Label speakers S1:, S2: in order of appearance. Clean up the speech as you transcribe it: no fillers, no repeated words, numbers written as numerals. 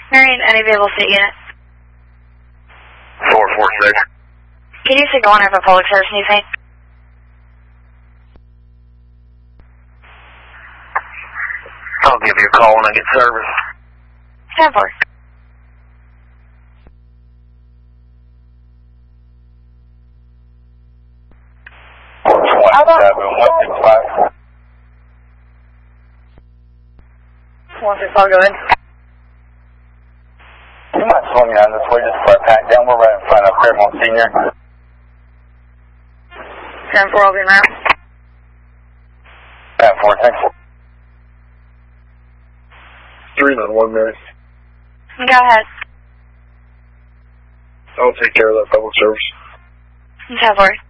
S1: Marion, any available state unit?
S2: 446.
S1: Can you signal one of a public service needs me?
S2: I'll give you a call when I get service.
S1: 10-4. I'll go in.
S2: You might slow me down this way just before I pack down. We're right in front of Fairmont Senior.
S1: 10-4, I'll be around.
S2: 10-4, thanks. 391, Mary.
S1: Go ahead.
S2: I'll take care of that public service.
S1: 10-4.